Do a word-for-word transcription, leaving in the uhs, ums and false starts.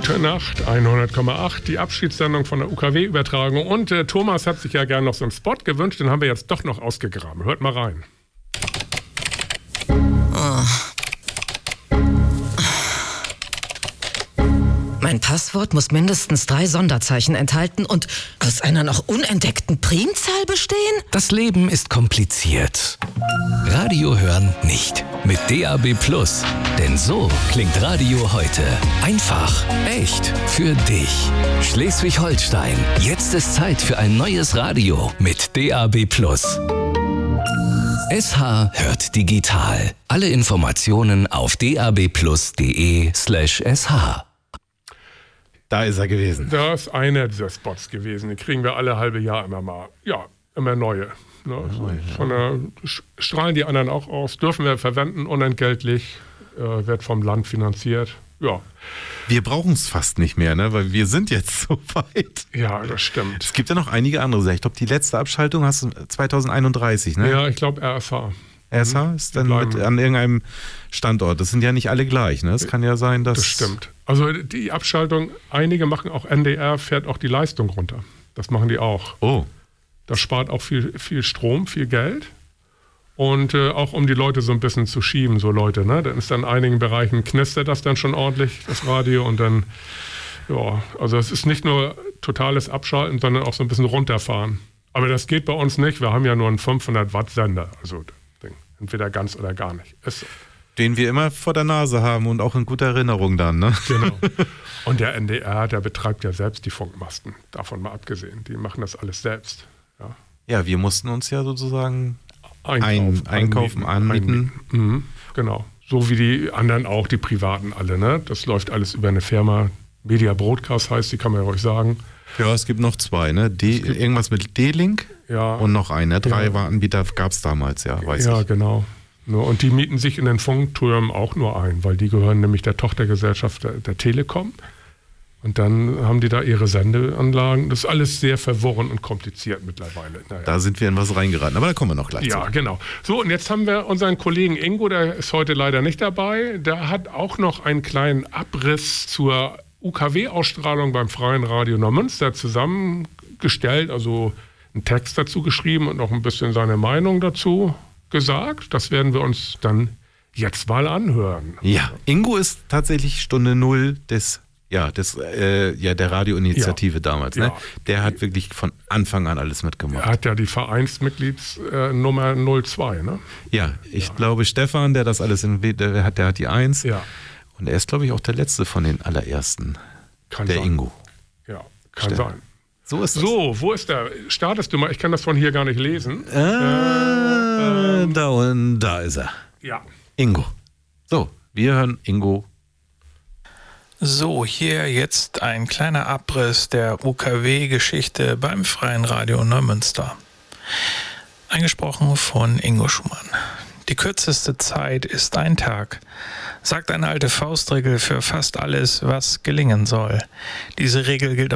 Gute Nacht, hundert Komma acht, die Abschiedssendung von der U K W-Übertragung. Und äh, Thomas hat sich ja gerne noch so einen Spot gewünscht, den haben wir jetzt doch noch ausgegraben. Hört mal rein. Oh. Mein Passwort muss mindestens drei Sonderzeichen enthalten und aus einer noch unentdeckten Primzahl bestehen? Das Leben ist kompliziert. Radio hören nicht. Mit D A B Plus. Denn so klingt Radio heute. Einfach, echt, für dich. Schleswig-Holstein. Jetzt ist Zeit für ein neues Radio mit D A B Plus. S H hört digital. Alle Informationen auf dab+de slash sh. Da ist er gewesen. Da ist einer dieser Spots gewesen. Die kriegen wir alle halbe Jahr immer mal. Ja, immer neue. Ne? So, von der, strahlen die anderen auch aus. Dürfen wir verwenden, unentgeltlich. Äh, wird vom Land finanziert. Ja. Wir brauchen es fast nicht mehr, ne? Weil wir sind jetzt so weit. Ja, das stimmt. Es gibt ja noch einige andere Sachen. Ich glaube, die letzte Abschaltung hast du zwanzig einunddreißig, ne? Ja, ich glaube R S H. R S H ist dann mit an irgendeinem Standort. Das sind ja nicht alle gleich, ne? Es kann ja sein, dass... Das stimmt. Also die Abschaltung, einige machen auch N D R, fährt auch die Leistung runter. Das machen die auch. Oh. Das spart auch viel, viel Strom, viel Geld. Und äh, auch um die Leute so ein bisschen zu schieben, so Leute, ne? Dann ist dann in einigen Bereichen knistert das dann schon ordentlich, das Radio. Und dann, ja, also es ist nicht nur totales Abschalten, sondern auch so ein bisschen runterfahren. Aber das geht bei uns nicht. Wir haben ja nur einen fünfhundert Watt Sender. Also entweder ganz oder gar nicht. Ist so. Den wir immer vor der Nase haben und auch in guter Erinnerung dann, ne? Genau. Und der N D R, der betreibt ja selbst die Funkmasten, davon mal abgesehen. Die machen das alles selbst. Ja, ja, wir mussten uns ja sozusagen einkaufen, ein, einkaufen anmieten. anmieten. Mhm, genau. So wie die anderen auch, die Privaten alle, ne? Das läuft alles über eine Firma. Media Broadcast heißt, die kann man ja ruhig sagen. Ja, es gibt noch zwei, ne? D- irgendwas mit D-Link ja. und noch eine. Drei ja. Anbieter gab es damals, ja, weiß ja, ich. Ja, genau. Und die mieten sich in den Funktürmen auch nur ein, weil die gehören nämlich der Tochtergesellschaft der, der Telekom. Und dann haben die da ihre Sendeanlagen. Das ist alles sehr verworren und kompliziert mittlerweile. Naja. Da sind wir in was reingeraten, aber da kommen wir noch gleich Ja, zu. genau. So, und jetzt haben wir unseren Kollegen Ingo, der ist heute leider nicht dabei. Der hat auch noch einen kleinen Abriss zur U K W-Ausstrahlung beim Freien Radio Neumünster zusammengestellt, also einen Text dazu geschrieben und noch ein bisschen seine Meinung dazu gesagt. Das werden wir uns dann jetzt mal anhören. Ja, Ingo ist tatsächlich Stunde Null des, ja, des, äh, ja, der Radioinitiative ja. damals. Ne? Ja. Der hat wirklich von Anfang an alles mitgemacht. Er hat ja die Vereinsmitgliedsnummer null zwei, ne? Ja, ich ja. glaube Stefan, der das alles in, der hat, der hat die eins. Ja. Und er ist, glaube ich, auch der letzte von den allerersten. Kann der sein. Ingo. Ja, kann Stefan. sein. So ist das. So, wo ist der? Startest du mal? Ich kann das von hier gar nicht lesen. Äh, äh, ähm, da und da ist er. Ja. Ingo. So, wir hören Ingo. So, hier jetzt ein kleiner Abriss der U K W-Geschichte beim Freien Radio Neumünster. Eingesprochen von Ingo Schumann. Die kürzeste Zeit ist ein Tag, sagt eine alte Faustregel für fast alles, was gelingen soll. Diese Regel gilt